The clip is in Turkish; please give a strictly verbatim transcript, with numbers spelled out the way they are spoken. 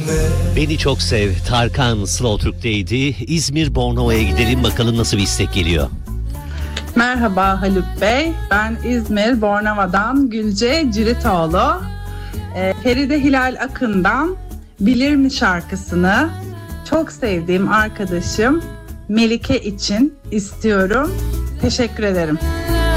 Beni çok sev. Tarkan Slow Türk'teydi. İzmir Bornova'ya gidelim bakalım nasıl bir istek geliyor. Merhaba Haluk Bey. Ben İzmir Bornova'dan Gülce Ciritoğlu. Ee, Feride Hilal Akın'dan Bilir Mi şarkısını çok sevdiğim arkadaşım Melike için istiyorum. Teşekkür ederim.